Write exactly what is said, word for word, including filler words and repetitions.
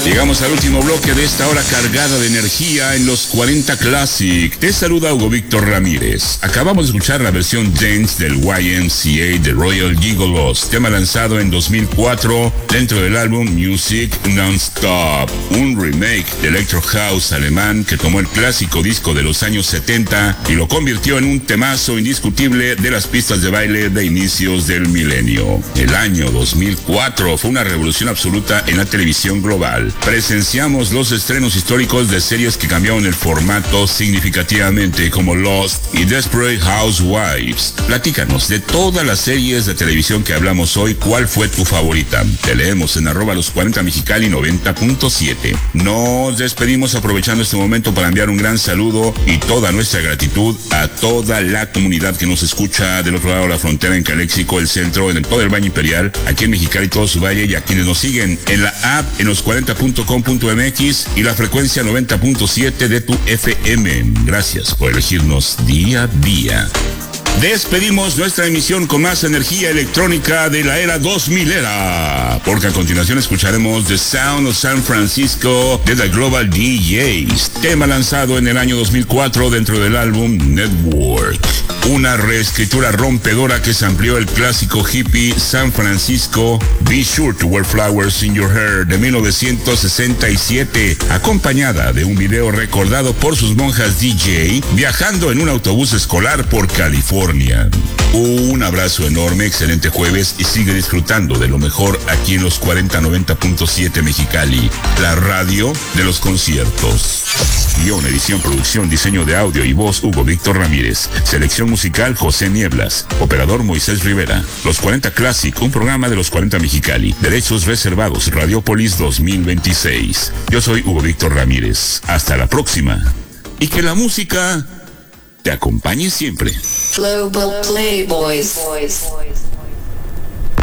Llegamos al último bloque de esta hora cargada de energía en los cuarenta Classic. Te saluda Hugo Víctor Ramírez. Acabamos de escuchar la versión dance del Y M C A de Royal Gigolos, tema lanzado en dos mil cuatro dentro del álbum Music Non-Stop, un remake de Electro House alemán que tomó el clásico disco de los años setenta y lo convirtió en un temazo indiscutible de las pistas de baile de inicios del milenio. El año dos mil cuatro fue una revolución absoluta en la televisión global. Presenciamos los estrenos históricos de series que cambiaron el formato significativamente, como Lost y Desperate Housewives. Platícanos de todas las series de televisión que hablamos hoy, ¿cuál fue tu favorita? Te leemos en arroba los cuarenta Mexicali noventa punto siete. Nos despedimos aprovechando este momento para enviar un gran saludo y toda nuestra gratitud a toda la comunidad que nos escucha del otro lado de la frontera, en Caléxico, el centro, en todo el Valle Imperial, aquí en Mexicali, todo su valle, y a quienes nos siguen en la app, en los cuarenta punto com punto m x y la frecuencia noventa punto siete de tu F M. Gracias por elegirnos día a día. Despedimos nuestra emisión con más energía electrónica de la era dos milera, porque a continuación escucharemos The Sound of San Francisco de The Global D Js, tema lanzado en el año dos mil cuatro dentro del álbum Network. Una reescritura rompedora que se amplió el clásico hippie San Francisco, Be Sure to Wear Flowers in Your Hair de mil novecientos sesenta y siete, acompañada de un video recordado por sus monjas D J viajando en un autobús escolar por California. Un abrazo enorme, excelente jueves y sigue disfrutando de lo mejor aquí en los cuarenta noventa punto siete Mexicali, la radio de los conciertos. Guión, edición, producción, diseño de audio y voz Hugo Víctor Ramírez. Selección musical José Nieblas. Operador Moisés Rivera. Los cuarenta Classic, un programa de los cuarenta Mexicali. Derechos reservados, Radiopolis dos mil veintiséis. Yo soy Hugo Víctor Ramírez. Hasta la próxima. Y que la música te acompañe siempre. Global Playboys.